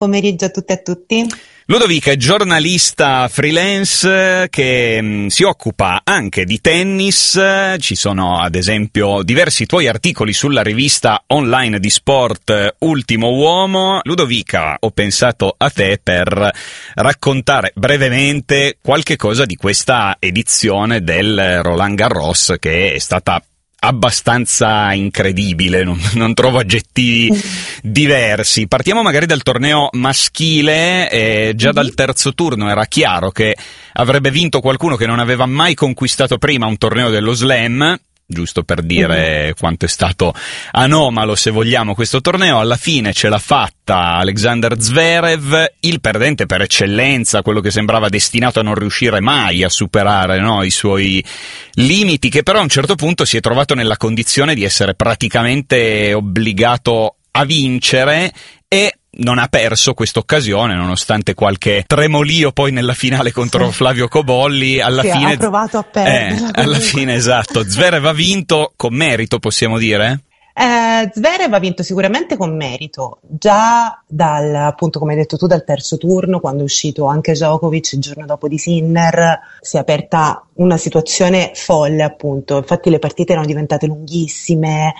pomeriggio a tutte e a tutti. Ludovica è giornalista freelance che si occupa anche di tennis. Ci sono ad esempio diversi tuoi articoli sulla rivista online di sport Ultimo Uomo. Ludovica, ho pensato a te per raccontare brevemente qualche cosa di questa edizione del Roland Garros, che è stata abbastanza incredibile, non trovo aggettivi diversi. Partiamo magari dal torneo maschile. Già dal terzo turno era chiaro che avrebbe vinto qualcuno che non aveva mai conquistato prima un torneo dello Slam, giusto per dire quanto è stato anomalo, se vogliamo, questo torneo. Alla fine ce l'ha fatta Alexander Zverev, il perdente per eccellenza, quello che sembrava destinato a non riuscire mai a superare, no, i suoi limiti, che però a un certo punto si è trovato nella condizione di essere praticamente obbligato a vincere e non ha perso questa occasione, nonostante qualche tremolio poi nella finale contro Flavio Cobolli. Alla fine ha provato a perderla. Alla fine, esatto, Zverev ha vinto con merito, possiamo dire? Zverev ha vinto sicuramente con merito, già dal, appunto, come hai detto tu, dal terzo turno, quando è uscito anche Djokovic il giorno dopo di Sinner, si è aperta una situazione folle, appunto. Infatti le partite erano diventate lunghissime,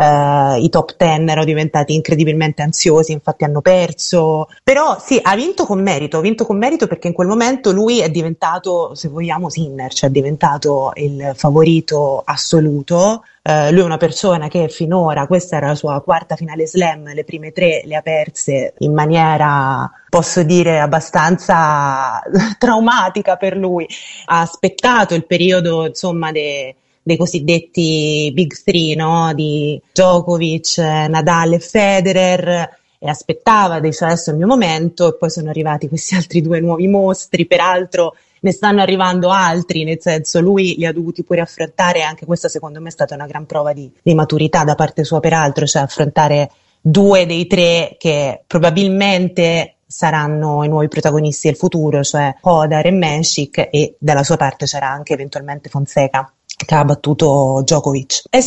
i top 10 erano diventati incredibilmente ansiosi, infatti hanno perso. Però sì, ha vinto con merito perché in quel momento lui è diventato, se vogliamo, Sinner, cioè è diventato il favorito assoluto. Lui è una persona che finora, questa era la sua quarta finale slam, le prime tre le ha perse in maniera, posso dire, abbastanza traumatica per lui. Ha aspettato il periodo, insomma, dei cosiddetti Big Three, no? Di Djokovic, Nadal e Federer, e aspettava, dice adesso è il mio momento, e poi sono arrivati questi altri due nuovi mostri. Peraltro ne stanno arrivando altri, nel senso lui li ha dovuti pure affrontare, e anche questa secondo me è stata una gran prova di maturità da parte sua, peraltro, cioè affrontare due dei tre che probabilmente saranno i nuovi protagonisti del futuro, cioè Hodar e Mensik, e dalla sua parte c'era anche eventualmente Fonseca, che ha battuto Djokovic. È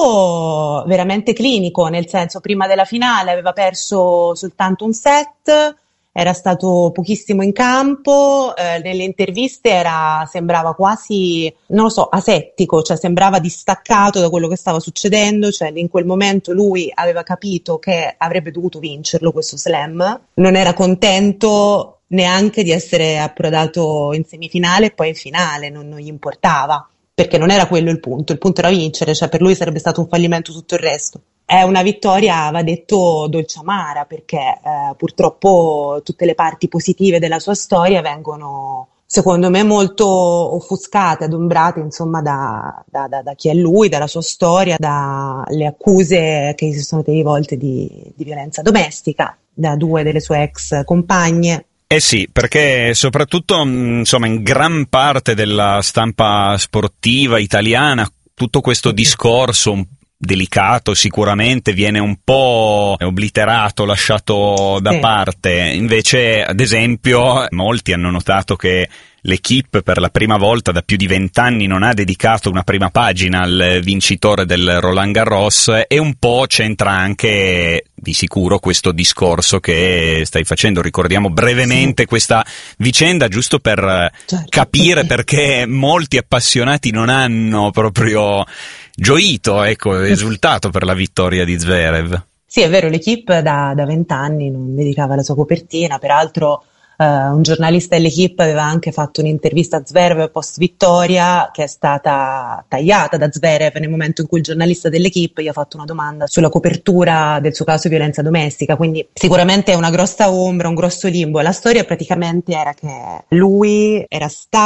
stato veramente clinico, nel senso, prima della finale aveva perso soltanto un set, era stato pochissimo in campo, nelle interviste sembrava quasi, non lo so, asettico, cioè sembrava distaccato da quello che stava succedendo, cioè in quel momento lui aveva capito che avrebbe dovuto vincerlo questo slam, non era contento neanche di essere approdato in semifinale e poi in finale, non gli importava, perché non era quello il punto era vincere, cioè per lui sarebbe stato un fallimento tutto il resto. È una vittoria, va detto, dolce amara, perché purtroppo tutte le parti positive della sua storia vengono, secondo me, molto offuscate, adombrate, insomma, da chi è lui, dalla sua storia, dalle accuse che si sono rivolte di violenza domestica da due delle sue ex compagne. Eh sì, perché soprattutto, insomma, in gran parte della stampa sportiva italiana tutto questo discorso un delicato sicuramente viene un po' obliterato, lasciato da parte. Invece, ad esempio, molti hanno notato che l'Équipe per la prima volta da più di 20 anni non ha dedicato una prima pagina al vincitore del Roland Garros, e un po' c'entra anche di sicuro questo discorso che stai facendo. Ricordiamo brevemente questa vicenda, giusto per capire perché molti appassionati non hanno proprio gioito, ecco, esultato per la vittoria di Zverev. Sì, è vero, l'Équipe da 20 anni non dedicava la sua copertina, peraltro un giornalista dell'Équipe aveva anche fatto un'intervista a Zverev post vittoria, che è stata tagliata da Zverev nel momento in cui il giornalista dell'Équipe gli ha fatto una domanda sulla copertura del suo caso di violenza domestica, quindi sicuramente è una grossa ombra, un grosso limbo. La storia praticamente era che lui era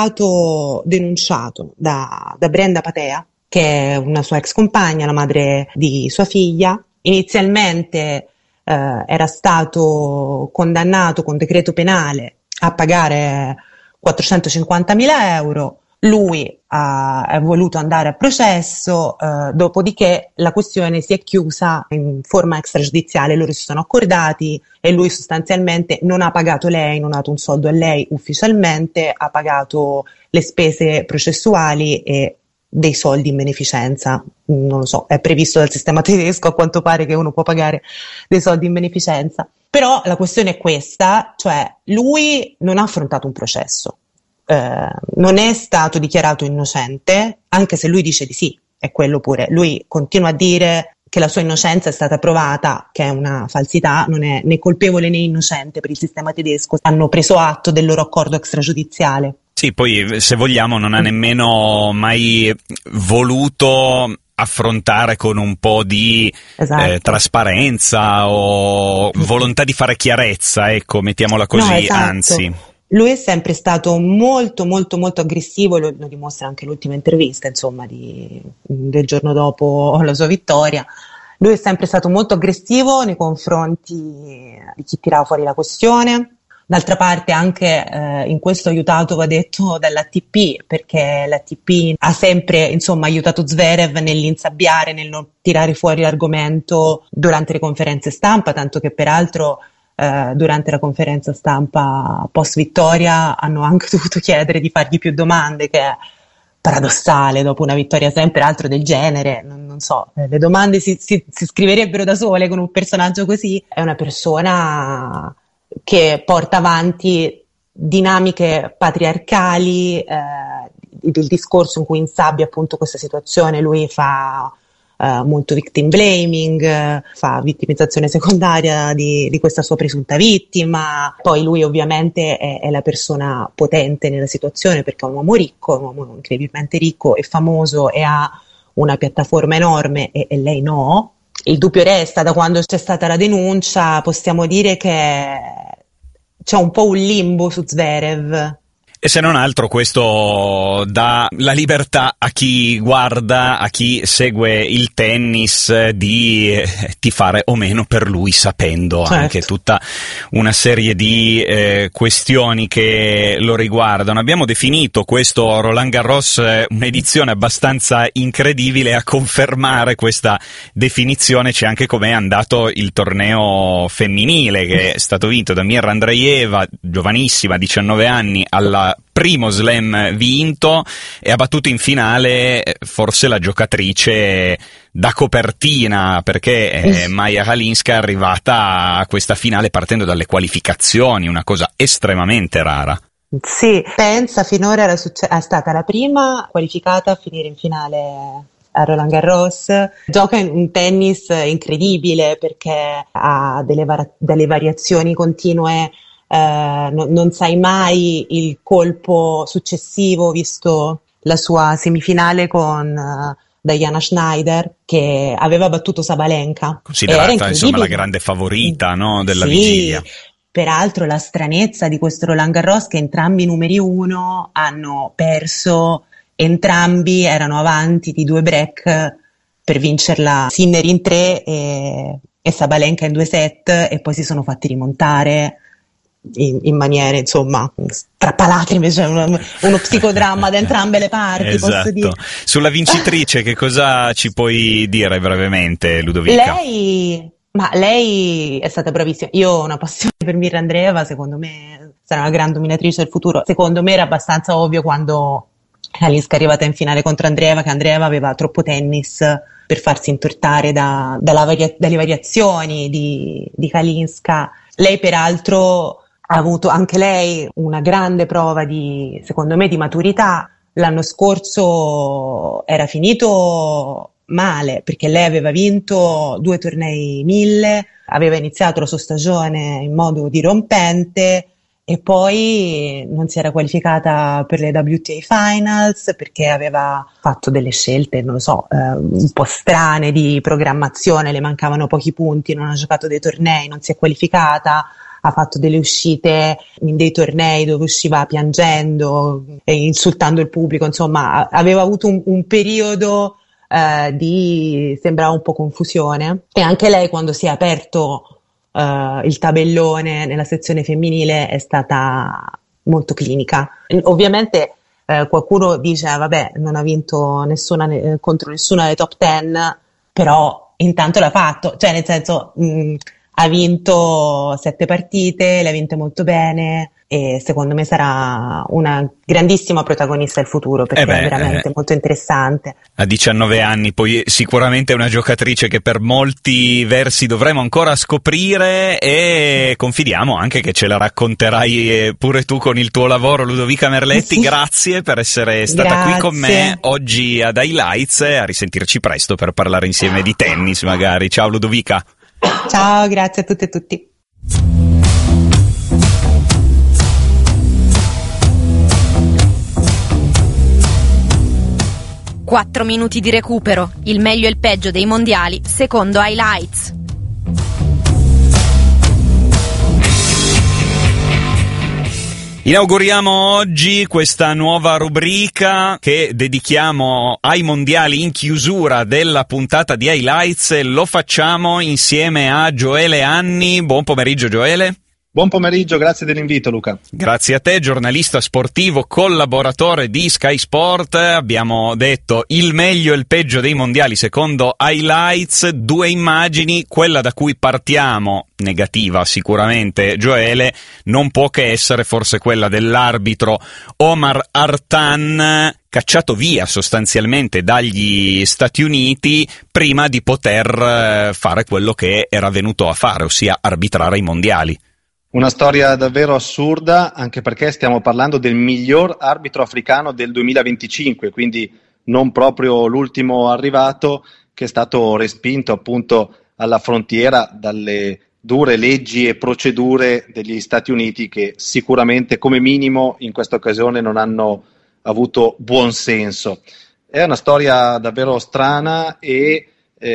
stato denunciato da Brenda Patea, che è una sua ex compagna, la madre di sua figlia. Inizialmente era stato condannato con decreto penale a pagare 450.000 euro. Lui è voluto andare a processo, dopodiché la questione si è chiusa in forma extragiudiziale, loro si sono accordati e lui sostanzialmente non ha pagato lei, non ha dato un soldo a lei ufficialmente, ha pagato le spese processuali e dei soldi in beneficenza. Non lo so, è previsto dal sistema tedesco a quanto pare che uno può pagare dei soldi in beneficenza. Però la questione è questa, cioè lui non ha affrontato un processo, non è stato dichiarato innocente, anche se lui dice di sì, è quello pure. Lui continua a dire che la sua innocenza è stata provata, che è una falsità, non è né colpevole né innocente per il sistema tedesco. Hanno preso atto del loro accordo extragiudiziale. Sì, poi se vogliamo non ha nemmeno mai voluto affrontare con un po' di trasparenza o volontà di fare chiarezza, ecco, mettiamola così, no, esatto. Anzi. Lui è sempre stato molto molto molto aggressivo, lo dimostra anche l'ultima intervista, insomma, del giorno dopo la sua vittoria. Lui è sempre stato molto aggressivo nei confronti di chi tirava fuori la questione. D'altra parte anche in questo aiutato, va detto, dall'ATP, perché l'ATP ha sempre, insomma, aiutato Zverev nell'insabbiare, nel non tirare fuori l'argomento durante le conferenze stampa, tanto che peraltro durante la conferenza stampa post vittoria hanno anche dovuto chiedere di fargli più domande, che è paradossale dopo una vittoria sempre altro del genere. Non so, le domande si scriverebbero da sole con un personaggio così. È una persona che porta avanti dinamiche patriarcali, il discorso in cui insabbia appunto questa situazione. Lui fa molto victim blaming, fa vittimizzazione secondaria di questa sua presunta vittima. Poi lui ovviamente è la persona potente nella situazione, perché è un uomo ricco, un uomo incredibilmente ricco e famoso, e ha una piattaforma enorme e lei no. Il dubbio resta, da quando c'è stata la denuncia possiamo dire che c'è un po' un limbo su Zverev. E se non altro questo dà la libertà a chi guarda, a chi segue il tennis, di tifare o meno per lui, sapendo anche tutta una serie di questioni che lo riguardano. Abbiamo definito questo Roland Garros un'edizione abbastanza incredibile. A confermare questa definizione c'è anche com'è andato il torneo femminile, che è stato vinto da Mirra Andreeva, giovanissima, 19 anni, alla primo slam vinto, e ha battuto in finale forse la giocatrice da copertina, perché Maja Halinska è arrivata a questa finale partendo dalle qualificazioni, una cosa estremamente rara. Sì, pensa, finora è stata la prima qualificata a finire in finale a Roland Garros. Gioca un tennis incredibile, perché ha delle variazioni continue. Non sai mai il colpo successivo, visto la sua semifinale con Diana Schneider, che aveva battuto Sabalenka, considerata insomma la grande favorita, no, della vigilia. Peraltro la stranezza di questo Roland Garros, che entrambi i numeri uno hanno perso, entrambi erano avanti di 2 break per vincerla, Sinner in 3 e Sabalenka in 2 set, e poi si sono fatti rimontare in maniere, insomma, strappalate, invece uno psicodramma da entrambe le parti. Esatto. Posso dire. Sulla vincitrice che cosa ci puoi dire brevemente, Ludovica? Lei è stata bravissima. Io ho una passione per Mirra Andreeva, secondo me sarà una gran dominatrice del futuro. Secondo me era abbastanza ovvio quando Halinska è arrivata in finale contro Andreeva, che Andreeva aveva troppo tennis per farsi intortare dalle variazioni di Halinska. Lei peraltro ha avuto anche lei una grande prova secondo me, di maturità. L'anno scorso era finito male, perché lei aveva vinto 2 tornei 1000, aveva iniziato la sua stagione in modo dirompente e poi non si era qualificata per le WTA Finals perché aveva fatto delle scelte, non lo so, un po' strane di programmazione, le mancavano pochi punti, non ha giocato dei tornei, non si è qualificata. Ha fatto delle uscite in dei tornei dove usciva piangendo e insultando il pubblico, insomma aveva avuto un periodo sembrava un po' confusione, e anche lei, quando si è aperto il tabellone nella sezione femminile, è stata molto clinica. Ovviamente qualcuno dice vabbè, non ha vinto contro nessuna delle top 10, però intanto l'ha fatto, cioè nel senso ha vinto 7 partite, le ha vinte molto bene e secondo me sarà una grandissima protagonista del futuro, perché è veramente molto interessante. A 19 anni poi sicuramente è una giocatrice che per molti versi dovremo ancora scoprire, e confidiamo anche che ce la racconterai pure tu con il tuo lavoro, Ludovica Merletti. Sì. Grazie per essere stata qui con me oggi ad Highlights, a risentirci presto per parlare insieme di tennis magari. Ciao Ludovica. Ciao, grazie a tutte e tutti. Quattro minuti di recupero, il meglio e il peggio dei mondiali, secondo Highlights. Inauguriamo oggi questa nuova rubrica che dedichiamo ai mondiali in chiusura della puntata di Highlights, e lo facciamo insieme a Gioele Anni. Buon pomeriggio Gioele. Buon pomeriggio, grazie dell'invito Luca. Grazie a te, giornalista sportivo, collaboratore di Sky Sport. Abbiamo detto il meglio e il peggio dei mondiali secondo Highlights, 2 immagini, quella da cui partiamo, negativa sicuramente Gioele, non può che essere forse quella dell'arbitro Omar Hartan, cacciato via sostanzialmente dagli Stati Uniti prima di poter fare quello che era venuto a fare, ossia arbitrare i mondiali. Una storia davvero assurda, anche perché stiamo parlando del miglior arbitro africano del 2025, quindi non proprio l'ultimo arrivato, che è stato respinto appunto alla frontiera dalle dure leggi e procedure degli Stati Uniti, che sicuramente come minimo in questa occasione non hanno avuto buon senso. È una storia davvero strana e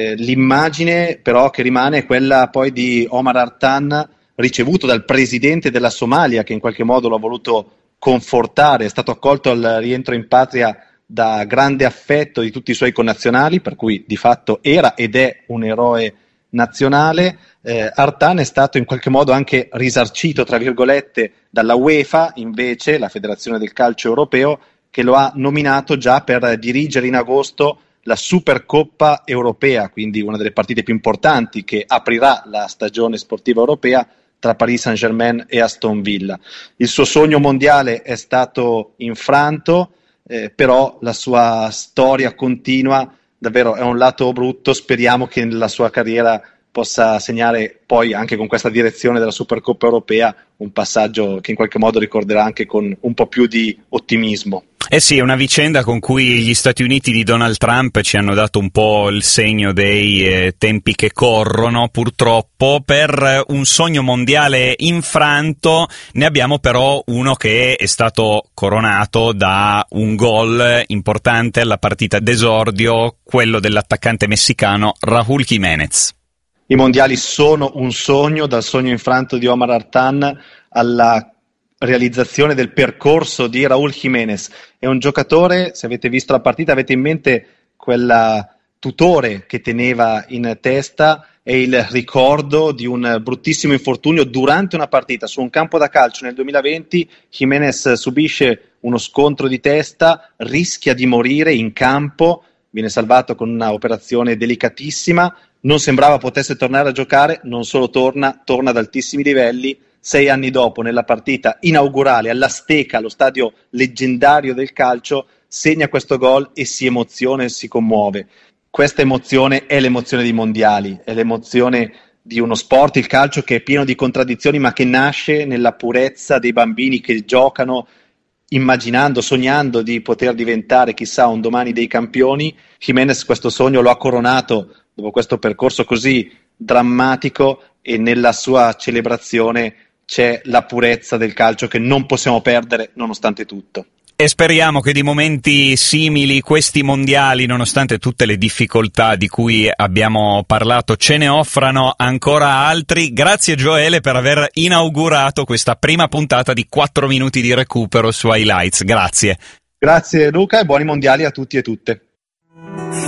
l'immagine però che rimane è quella poi di Omar Hartan, ricevuto dal presidente della Somalia, che in qualche modo l'ha voluto confortare. È stato accolto al rientro in patria da grande affetto di tutti i suoi connazionali, per cui di fatto era ed è un eroe nazionale. Hartan è stato in qualche modo anche risarcito, tra virgolette, dalla UEFA, invece, la Federazione del Calcio Europeo, che lo ha nominato già per dirigere in agosto la Supercoppa Europea, quindi una delle partite più importanti che aprirà la stagione sportiva europea tra Paris Saint-Germain e Aston Villa. Il suo sogno mondiale è stato infranto, però la sua storia continua, davvero è un lato brutto. Speriamo che nella sua carriera possa segnare poi, anche con questa direzione della Supercoppa Europea, un passaggio che in qualche modo ricorderà anche con un po' più di ottimismo. Eh sì, è una vicenda con cui gli Stati Uniti di Donald Trump ci hanno dato un po' il segno dei tempi che corrono, purtroppo. Per un sogno mondiale infranto ne abbiamo però uno che è stato coronato da un gol importante alla partita d'esordio, quello dell'attaccante messicano Raúl Jiménez. I mondiali sono un sogno, dal sogno infranto di Omar Hartan alla realizzazione del percorso di Raúl Jiménez. È un giocatore, se avete visto la partita avete in mente quella tutore che teneva in testa, è il ricordo di un bruttissimo infortunio durante una partita su un campo da calcio nel 2020. Jiménez subisce uno scontro di testa, rischia di morire in campo, viene salvato con una operazione delicatissima, non sembrava potesse tornare a giocare, non solo torna ad altissimi livelli. 6 anni dopo, nella partita inaugurale all'Azteca, lo stadio leggendario del calcio, segna questo gol e si emoziona e si commuove. Questa emozione è l'emozione dei mondiali, è l'emozione di uno sport, il calcio, che è pieno di contraddizioni, ma che nasce nella purezza dei bambini che giocano immaginando, sognando di poter diventare chissà un domani dei campioni. Jiménez questo sogno lo ha coronato dopo questo percorso così drammatico, e nella sua celebrazione c'è la purezza del calcio che non possiamo perdere nonostante tutto. E speriamo che di momenti simili questi mondiali, nonostante tutte le difficoltà di cui abbiamo parlato, ce ne offrano ancora altri. Grazie Gioele per aver inaugurato questa prima puntata di 4 minuti di recupero su Highlights. Grazie. Grazie Luca e buoni mondiali a tutti e tutte.